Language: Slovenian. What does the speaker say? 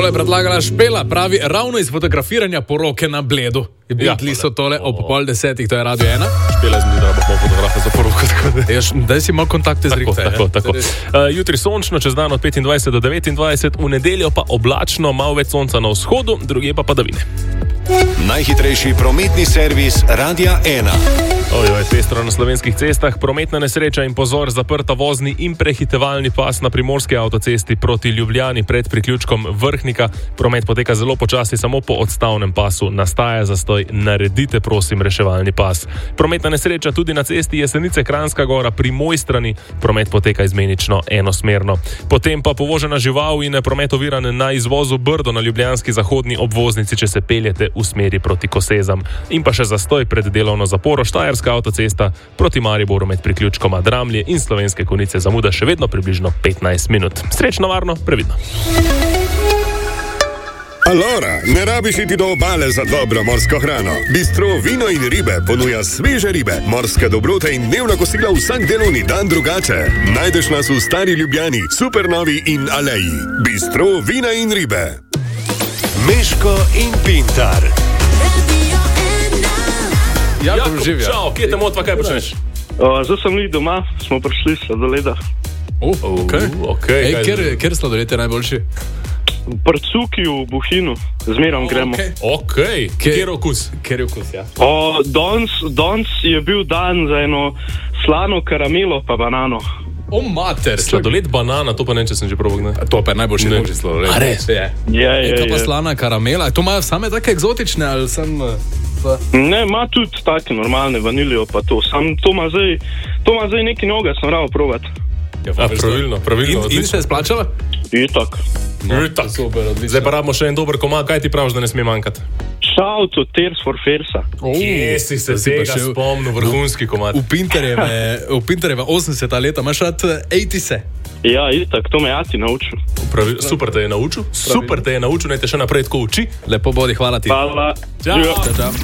je predlagala Špela, pravi ravno iz fotografiranja poroke na Bledu. Bili so tole ob 9:30, to je Radio 1. Špela je zmedila, da bo fotografa za poroko. Daj si malo kontakte z Rikce. Tako. Jutri sončno, čez dan od 25 do 29, v nedeljo pa oblačno, malo več sonca na vzhodu, drugje pa padavine. Najhitrejši prometni servis Radia 1. Ojoj, pestro na slovenskih cestah, prometna nesreča in pozor, zaprta vozni in prehitevalni pas na primorski avtocesti proti Ljubljani pred priključkom Vrhnika. Promet poteka zelo počasi, samo po odstavnem pasu. Nastaja zastoj, naredite prosim reševalni pas. Prometna nesreča tudi na cesti Jesenice-Kranjska Gora pri Mojstrani. Promet poteka izmenično enosmerno. Potem pa povožena žival in promet oviran na izvozu Brdo na ljubljanski zahodni obvoznici, če se peljete v smeri proti Kosezam. In pa še zastoj pred delovno zaporo Štajerska avtocesta proti Mariboru med priključkoma Dramlje in Slovenske Konjice zamuda še vedno približno 15 minut. Srečno, varno, previdno. Alora, ne rabiš iti do obale za dobro morsko hrano. Bistro Vino in ribe ponuja sveže ribe, morske dobrote in dnevna kosila vsak delovni dan drugače. Najdeš nas v Stari Ljubljani, Supernovi in Aleji. Bistro Vina in ribe. Meško in Pintar. Jakub, čau, kje te motva, kaj počneš? Zdaj sem li doma, smo prišli s sladoleda. Kjer sladoled je najboljši? Prcuki v Bohinju, zmerom gremo. Kjer okus? Ja. Danes je bil dan za eno slano karamelo pa banano. Mater. Sladoled banana, to pa ne, če sem že probal. To pa je najboljši možni sladoled. A res? Je. Kaj pa slana karamela? To imajo same take eksotične ali sem... Ne, ima tudi take normalne vanilijo pa to. Sam to ima zdaj neki noga, sem rado provat. Pravilno. In se je splačala? Itak. Super, odlično. Zdaj pa rabimo še en dober komad, kaj ti praviš, da ne sme manjkati? Shout to Tears for Fearsa. Kje si se tega spomnil, vrhunski komad? V Pinterjeve 80 leta imaš rad 80. Ja, itak, to me Ati naučil. Super te je naučil, naj te še naprej tako uči. Lepo bodi, hvala ti. Hvala. Čau.